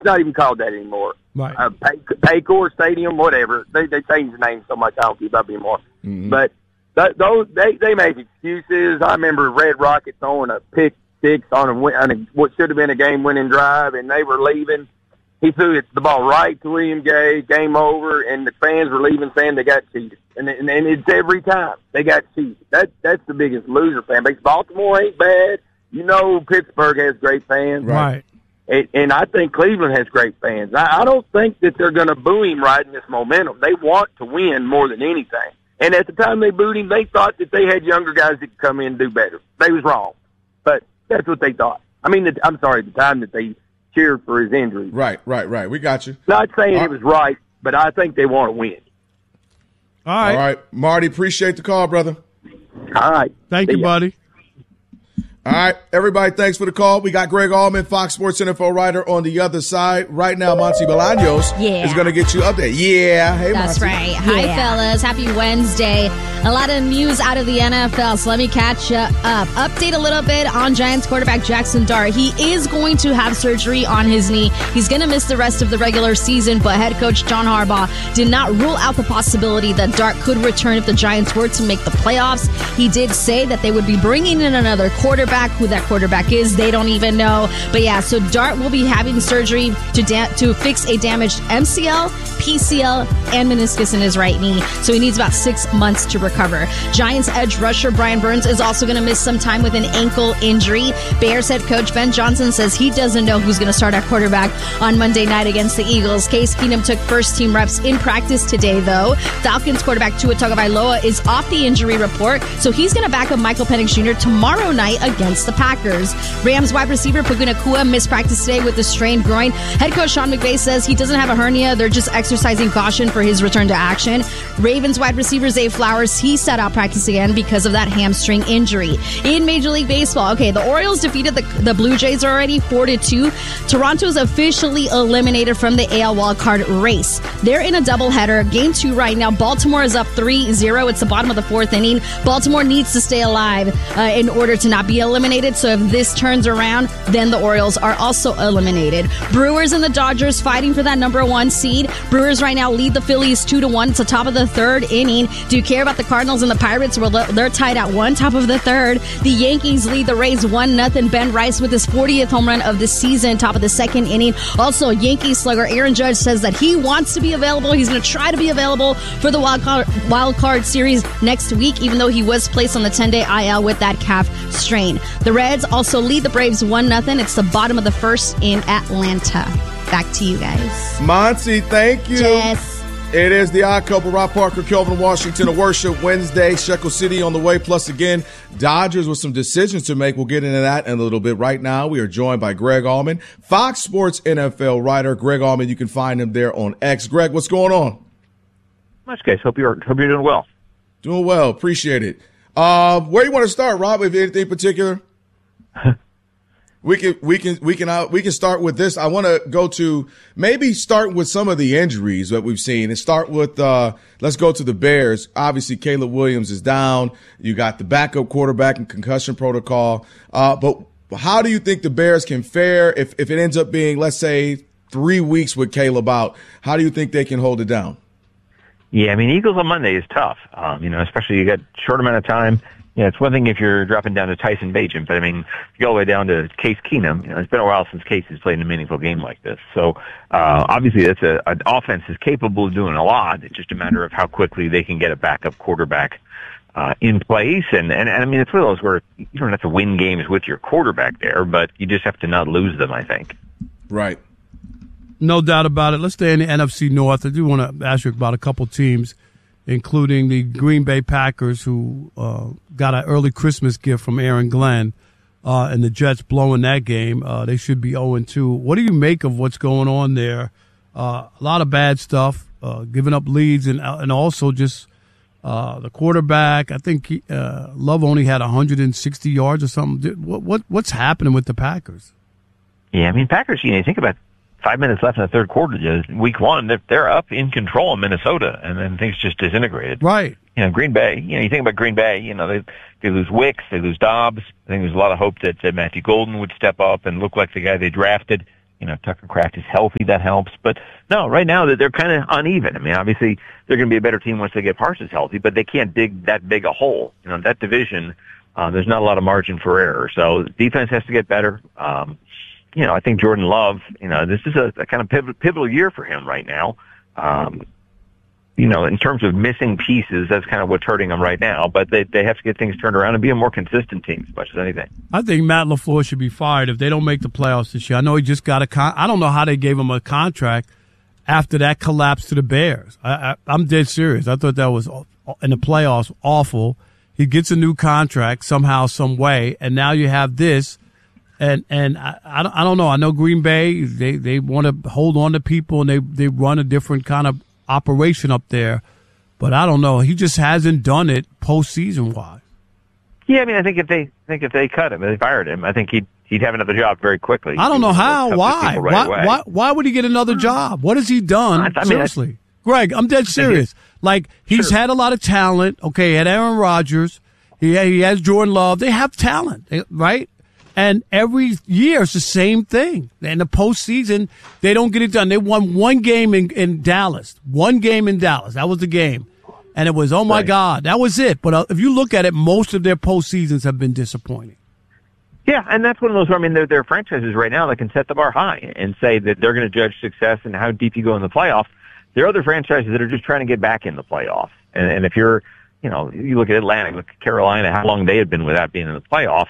not even called that anymore. Right. Paycor Stadium, whatever. They changed the name so much I don't keep up anymore. Mm-hmm. But those they make excuses. I remember Red Rocket throwing a pick six on what should have been a game-winning drive, and they were leaving. He threw the ball right to William Gay, game over, and the fans were leaving saying they got cheated. And it's every time they got cheated. That's the biggest loser fan base. Baltimore ain't bad. You know Pittsburgh has great fans. Right. And I think Cleveland has great fans. I don't think that they're going to boo him riding this momentum. They want to win more than anything. And at the time they booed him, they thought that they had younger guys that could come in and do better. They was wrong. But that's what they thought. I mean, I'm sorry, the time that they cheered for his injury. Right. We got you. Not saying it was right, but I think they want to win. All right. Marty, appreciate the call, brother. All right. Thank you, buddy. All right, everybody, thanks for the call. We got Greg Allman, Fox Sports NFL writer, on the other side. Right now, Monty Bolaños is going to get you updated. Yeah. Hey, That's Monty. right. Hi, fellas. Happy Wednesday. A lot of news out of the NFL, so let me catch you up. Update a little bit on Giants quarterback Jackson Dart. He is going to have surgery on his knee. He's going to miss the rest of the regular season, but head coach John Harbaugh did not rule out the possibility that Dart could return if the Giants were to make the playoffs. He did say that they would be bringing in another quarterback. Who that quarterback is, they don't even know. But yeah, so Dart will be having surgery to fix a damaged MCL, PCL, and meniscus in his right knee. So he needs about 6 months to recover. Giants edge rusher Brian Burns is also going to miss some time with an ankle injury. Bears head coach Ben Johnson says he doesn't know who's going to start at quarterback on Monday night against the Eagles. Case Keenum took first-team reps in practice today, though. Falcons quarterback Tua Tagovailoa is off the injury report, so he's going to back up Michael Penix Jr. tomorrow night against the Packers. Rams wide receiver Puka Nacua missed practice today with a strained groin. Head coach Sean McVay says he doesn't have a hernia. They're just exercising caution for his return to action. Ravens wide receiver Zay Flowers, he sat out practice again because of that hamstring injury. In Major League Baseball, the Orioles defeated the Blue Jays already 4-2. Toronto's officially eliminated from the AL wildcard race. They're in a doubleheader. Game 2 right now. Baltimore is up 3-0. It's the bottom of the 4th inning. Baltimore needs to stay alive in order to not be eliminated. So if this turns around, then the Orioles are also eliminated. Brewers and the Dodgers fighting for that number 1 seed. Brewers right now lead the Phillies 2-1. It's the top of the 3rd inning. Do you care about the Cardinals and the Pirates? Well, they're tied at 1, top of the 3rd. The Yankees lead the Rays 1-0. Ben Rice with his 40th home run of the season, top of the 2nd inning. Also, Yankees slugger Aaron Judge says that he wants to be available. He's going to try to be available for the wild card series next week, even though he was placed on the 10-day IL with that calf strain. The Reds also lead the Braves 1-0. It's the bottom of the 1st in Atlanta. Back to you guys. Monty, thank you. Yes. It is the Odd Couple. Rob Parker, Kelvin Washington, a Worship Wednesday. Shekel City on the way. Plus, again, Dodgers with some decisions to make. We'll get into that in a little bit. Right now, we are joined by Greg Allman, Fox Sports NFL writer. Greg Allman, you can find him there on X. Greg, what's going on? Much, guys. Hope you're doing well. Doing well. Appreciate it. Where do you want to start, Rob? If anything particular? We can start with this. I want to go to maybe start with some of the injuries that we've seen and start with, let's go to the Bears. Obviously, Caleb Williams is down. You got the backup quarterback and concussion protocol. But how do you think the Bears can fare if it ends up being, let's say, 3 weeks with Caleb out? How do you think they can hold it down? Yeah, I mean, Eagles on Monday is tough. Especially you got short amount of time. It's one thing if you're dropping down to Tyson Bagent, but I mean, you go all the way down to Case Keenum. It's been a while since Case has played in a meaningful game like this. So, obviously that's an offense is capable of doing a lot. It's just a matter of how quickly they can get a backup quarterback, in place. And I mean, it's one of those where you don't have to win games with your quarterback there, but you just have to not lose them, I think. Right. No doubt about it. Let's stay in the NFC North. I do want to ask you about a couple teams, including the Green Bay Packers, who got an early Christmas gift from Aaron Glenn, and the Jets blowing that game. They should be 0-2. What do you make of what's going on there? A lot of bad stuff, giving up leads, and also just the quarterback. I think Love only had 160 yards or something. What's happening with the Packers? Yeah, I mean, Packers, you think about 5 minutes left in the third quarter, week 1, they're up in control in Minnesota, and then things just disintegrated. Right. Green Bay, you think about Green Bay, they lose Wicks, they lose Dobbs. I think there's a lot of hope that Matthew Golden would step up and look like the guy they drafted. Tucker Kraft is healthy, that helps. But no, right now they're kind of uneven. I mean, obviously they're going to be a better team once they get Parsons healthy, but they can't dig that big a hole. That division, there's not a lot of margin for error. So defense has to get better. I think Jordan Love, this is a kind of pivotal year for him right now. In terms of missing pieces, that's kind of what's hurting them right now. But they have to get things turned around and be a more consistent team as much as anything. I think Matt LaFleur should be fired if they don't make the playoffs this year. I know he just got I don't know how they gave him a contract after that collapse to the Bears. I'm dead serious. I thought that was, in the playoffs, awful. He gets a new contract somehow, some way, and now you have this. And I don't know. I know Green Bay, they want to hold on to people, and they run a different kind of operation up there. But I don't know. He just hasn't done it postseason wise. Yeah, I mean, I think if they cut him, if they fired him, I think he'd have another job very quickly. I don't know how. Why? Why would he get another job? What has he done? Seriously, Greg, I'm dead serious. He's had a lot of talent. Okay, he had Aaron Rodgers. He has Jordan Love. They have talent, right? And every year it's the same thing. In the postseason, they don't get it done. They won one game in Dallas. One game in Dallas. That was the game. And it was, oh, my God, that was it. But if you look at it, most of their postseasons have been disappointing. Yeah, and that's one of those where, I mean, they're franchises right now that can set the bar high and say that they're going to judge success and how deep you go in the playoffs. There are other franchises that are just trying to get back in the playoffs. And if you're, you look at Atlanta, look at Carolina, how long they had been without being in the playoffs.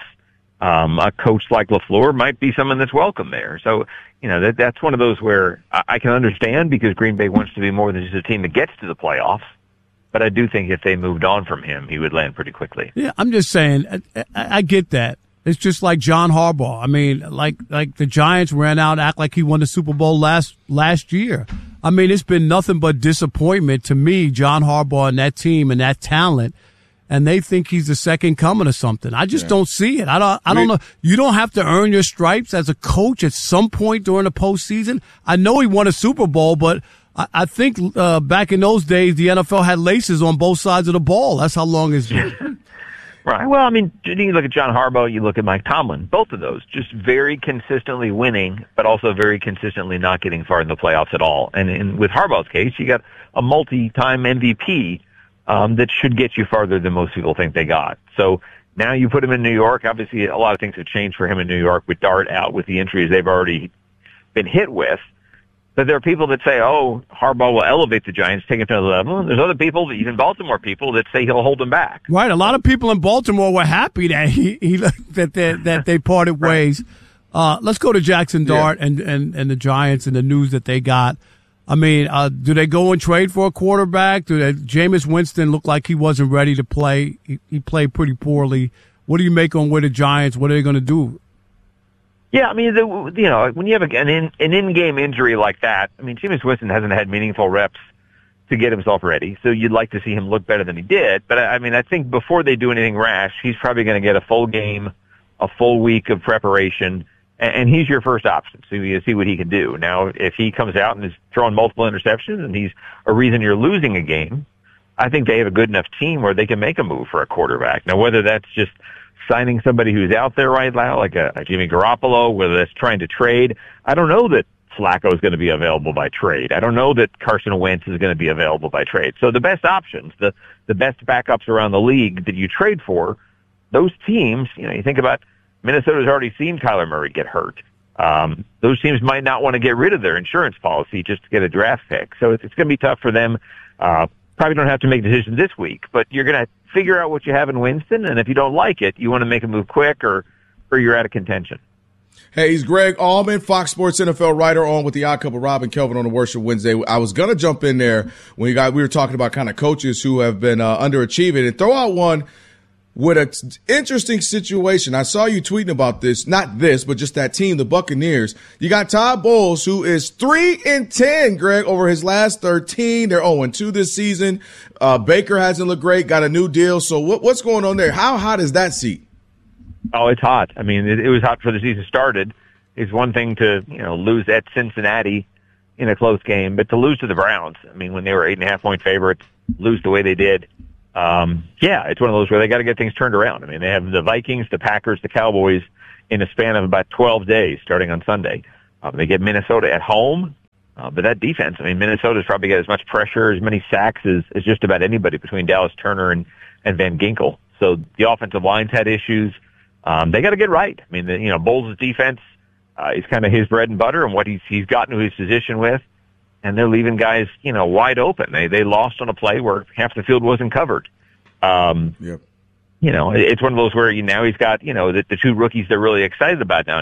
A coach like LaFleur might be someone that's welcome there. So, that's one of those where I can understand because Green Bay wants to be more than just a team that gets to the playoffs. But I do think if they moved on from him, he would land pretty quickly. Yeah, I'm just saying, I get that. It's just like John Harbaugh. I mean, like the Giants ran out, act like he won the Super Bowl last year. I mean, it's been nothing but disappointment to me, John Harbaugh and that team and that talent. And they think he's the second coming or something. I just don't see it. I don't know. You don't have to earn your stripes as a coach at some point during the postseason. I know he won a Super Bowl, but I think back in those days, the NFL had laces on both sides of the ball. That's how long it's been. Right. Well, I mean, you look at John Harbaugh, you look at Mike Tomlin. Both of those just very consistently winning, but also very consistently not getting far in the playoffs at all. And with Harbaugh's case, you got a multi-time MVP that should get you farther than most people think they got. So now you put him in New York. Obviously, a lot of things have changed for him in New York with Dart out, with the injuries they've already been hit with. But there are people that say, oh, Harbaugh will elevate the Giants, take it to another level. And there's other people, even Baltimore people, that say he'll hold them back. Right. A lot of people in Baltimore were happy that that they parted ways. Let's go to Jackson Dart and the Giants and the news that they got. I mean, do they go and trade for a quarterback? Jameis Winston looked like he wasn't ready to play. He played pretty poorly. What do you make on where the Giants? What are they going to do? Yeah, I mean, when you have an in-game injury like that, I mean, Jameis Winston hasn't had meaningful reps to get himself ready, so you'd like to see him look better than he did. But I mean, I think before they do anything rash, he's probably going to get a full game, a full week of preparation. And he's your first option, so you see what he can do. Now, if he comes out and is throwing multiple interceptions and he's a reason you're losing a game, I think they have a good enough team where they can make a move for a quarterback. Now, whether that's just signing somebody who's out there right now, like a Jimmy Garoppolo, whether that's trying to trade, I don't know that Flacco is going to be available by trade. I don't know that Carson Wentz is going to be available by trade. So the best options, the best backups around the league that you trade for, those teams, you think about Minnesota's already seen Kyler Murray get hurt. Those teams might not want to get rid of their insurance policy just to get a draft pick. So it's going to be tough for them. Probably don't have to make decisions this week, but you're going to figure out what you have in Winston, and if you don't like it, you want to make a move quick or you're out of contention. Hey, he's Greg Allman, Fox Sports NFL writer, on with the Odd Couple, Rob and Kelvin on the Worship Wednesday. I was going to jump in there when we were talking about kind of coaches who have been underachieving and throw out one with an interesting situation. I saw you tweeting about this, not this, but just that team, the Buccaneers. You got Todd Bowles, who is 3-10, Greg, over his last 13. They're 0-2 this season. Baker hasn't looked great, got a new deal. So what's going on there? How hot is that seat? Oh, it's hot. I mean, it was hot before the season started. It's one thing to, lose at Cincinnati in a close game, but to lose to the Browns, I mean, when they were 8.5-point favorites, lose the way they did. It's one of those where they got to get things turned around. I mean, they have the Vikings, the Packers, the Cowboys in a span of about 12 days starting on Sunday. They get Minnesota at home. But that defense, I mean, Minnesota's probably got as much pressure, as many sacks as just about anybody between Dallas Turner and Van Ginkel. So the offensive line's had issues. They got to get right. I mean, Bowles' defense is kind of his bread and butter and what he's gotten to his position with. And they're leaving guys, wide open. They lost on a play where half the field wasn't covered. Yep. It's one of those where now he's got, the two rookies they're really excited about now.